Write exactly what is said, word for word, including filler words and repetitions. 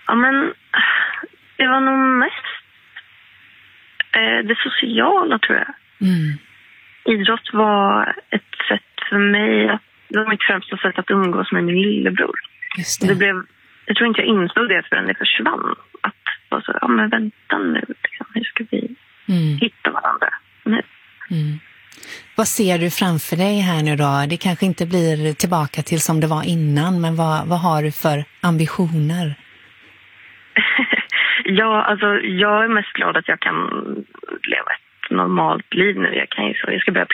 Ja, men det var nog mest eh, det sociala, tror jag. Mm. Idrott var ett sätt för mig, att, det var mitt främsta sätt att umgås med min lillebror. Just det. Det blev, jag tror inte jag insåg det förrän det försvann. Att var så, ja men vänta nu, liksom, hur ska vi mm. hitta varandra nu? Mm. Vad ser du framför dig här nu då? Det kanske inte blir tillbaka till som det var innan, men vad, vad har du för ambitioner? Ja, alltså jag är mest glad att jag kan leva ett normalt liv nu. Jag kan ju så, jag ska börja